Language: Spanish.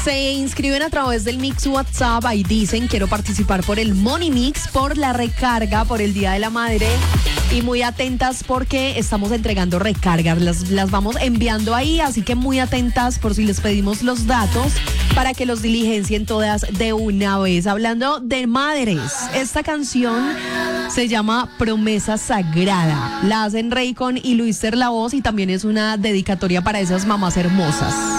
Se inscriben a través del Mix WhatsApp, ahí dicen quiero participar por el Money Mix, por la recarga, por el Día de la Madre. Y muy atentas porque estamos entregando recargas, las vamos enviando ahí, así que muy atentas por si les pedimos los datos para que los diligencien todas de una vez. Hablando de madres, esta canción se llama Promesa Sagrada. La hacen Raycon y Luis Ter la voz y también es una dedicatoria para esas mamás hermosas.